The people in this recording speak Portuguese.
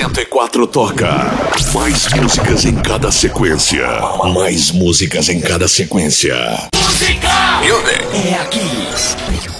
104 toca mais músicas em cada sequência. Mais músicas em cada sequência. Música! É aqui.